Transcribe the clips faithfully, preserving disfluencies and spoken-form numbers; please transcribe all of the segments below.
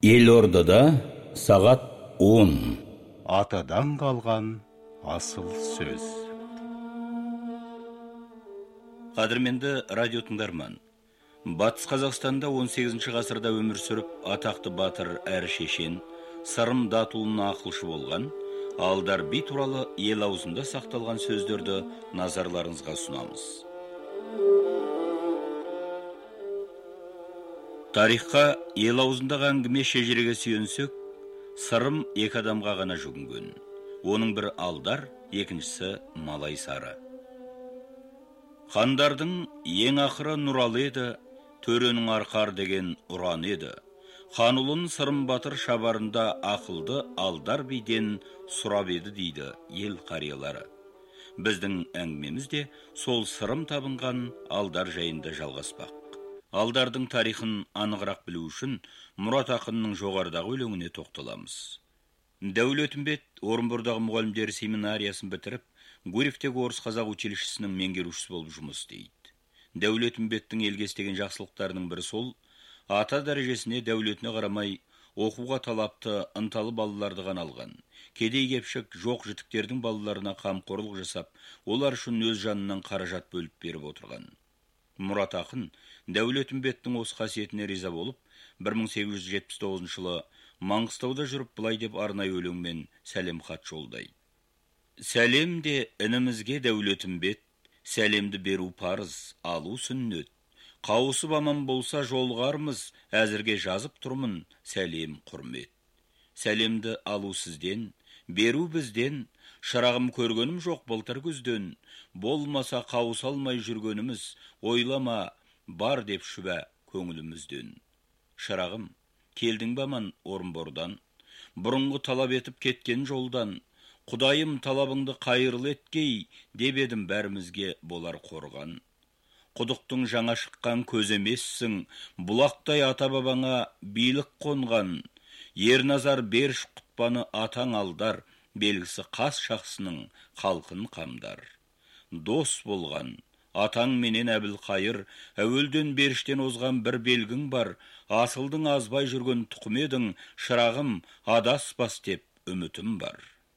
Елордада сағат он. Атадан қалған асыл сөз. Қадірменді радио тыңдарман, Батыс Қазақстанда он сегізінші ғасырда өмір сүріп, атақты батыр әрі шешен, Сырым Датұлына ақылшы болған, Алдар би туралы ел аузында сақталған сөздерді назарларыңызға ұсынамыз. Тарихқа ел аузындағы әңгіме шежіреге сүйенсек, Сырым екі адамға ғана жүгінген. Оның бір Алдар, екіншісі Малайсары. Хандардың ең ақыры Нұралы еді, төренің арқар деген ұран еді. Ханұлын Сырым батыр шабарында ақылды Алдар биден сұрап еді дейді ел қариялары. Біздің әңгімемізде сол Сырым табынған Алдар жайында жалғаспақ. Алдардың тарихын анығырақ білу үшін Мұрат ақынның жоғарыдағы өлеңіне тоқталамыз. Дәулетімбет Орынбордағы мұғалімдер семинариясын бітіріп, Гурьевтегі орыс қазақ училищесінің меңгерушісі болып жұмыс істейді. Дәулетімбеттің елге істеген жақсылықтарының бірі сол, ата дәрежесіне дәулетіне қарамай, оқуға талапты, ынталы балаларды ғана алған. Кедей-кепшік жоқ жітіктердің балаларына қамқорлық жасап, олар үшін өз жанынан қаражат бөліп беріп отырған. Мұрат ақын Дәулетімбеттің осы қасиетіне риза болып, бір мың сегіз жүз жетпіс тоғызыншы жылы Маңғыстауда жүріп былай деп арнайы өлеңмен сәлем хат жолдайды. Сәлем де інімізге Дәулетімбет, сәлемді беру парыз, алу сүннет. Қауысып аман болса жолғармыз, әзірге жазып тұрмын, сәлем құрмет. Сәлемді алу сізден, беру бізден, шырағым көргенім жоқ былтыр күзден, болмаса қауыс алмай жүргеніміз, ойлама, бар деп шүбә көңілімізден. Шырағым, келдің ба ман Орынбордан, бұрынғы талап етіп кеткен жолдан, Құдайым талабыңды қайырлы еткей, деп едім бәрімізге болар қорған. Құдықтың жаңа шыққан көз емессің, бұлақтай ата-бабаңа билік қонған, Ерназар беріш құтпаны атаң Алдар, белгісі қас шақсының халқын қамдар. Дос болған, атаң менен Әбілқайыр, әуелден беріштен озған бір белгің бар, асылдың азбай жүрген тұқым едің, шырағым адаспас деп үмітім бар.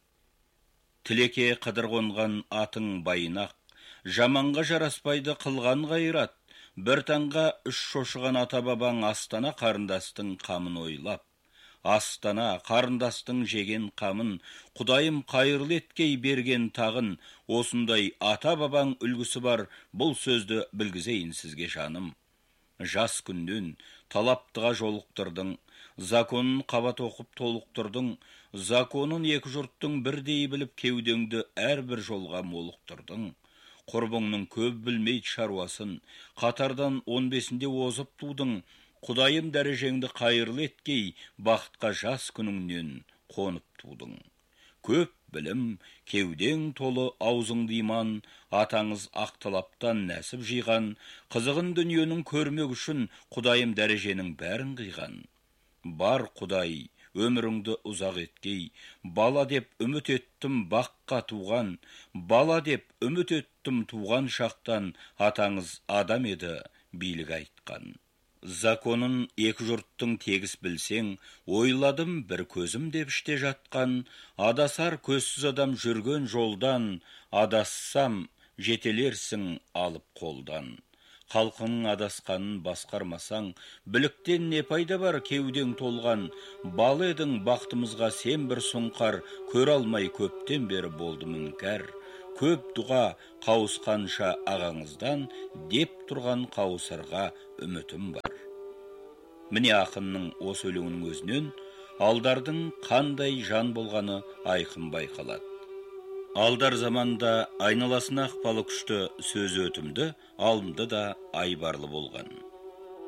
Тілеке қыдыр қонған атың байынақ, жаманға жараспайды қылған ғайрат, бір таңға үш шошыған ата-бабаң Астана қарындастың қамын ойлап. Астана қарындастың жеген қамын, Құдайым қайырлы еткей берген тағын, осындай ата-бабаң үлгісі бар, бұл сөзді білгізейін сізге жаным. Жас күннен талаптыға жолықтырдың, законын қабат оқып толықтырдың, законын екі жұрттың бірдей біліп кеудеңді әрбір жолға молықтырдың. Құрбыңның көп білмейді шаруасын, қатардан он бесінде озып тудың, Құдайым дәрежеңді қайырлы еткей, бақытқа жас күніңнен қонып тудың. Көп білім, кеудең толы аузыңды иман, атаңыз ақ талаптан нәсіп жиған, қызығын дүниенің көрмек үшін Құдайым дәреженің бәрін қиған. Бар Құдай, өміріңді ұзақ еткей, бала деп үміт еттім баққа туған, бала деп үміт еттім туған шақтан, атаңыз адам еді билік айтқан. Законын екі жұрттың тегіс білсең, ойладым бір көзім деп іште жатқан, адасар көзсіз адам жүрген жолдан, адассам жетелерсің алып қолдан. Халқының адасқанын басқармасаң, біліктен не пайда бар кеудең толған, бал едің бақтымызға сен бір сұңқар, көр алмай көптен бері болды мүнкәр. Көп дұға қауысқанша ағаңыздан, деп тұрған қауысарға үмітім бар. Міне ақынның осы өлеңінің өзінен Алдардың қандай жан болғаны айқын байқалады. Алдар заманда айналасына ықпалы күшті сөзі өтімді, алымды да айбарлы болған.